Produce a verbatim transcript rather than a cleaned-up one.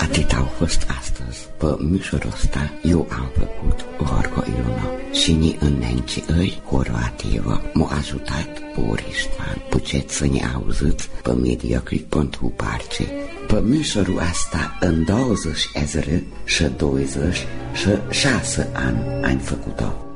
Atât au fost astăzi. Pe mișorul ăsta eu am făcut Gorgo Ilona. Și ni înnenci îi Horvativa m-a ajutat Borisman. Puceți să ne auziți pe Mediaclick pentru parce. Pe mișorul asta în douăzeci și douăzeci și șase ani am făcut-o.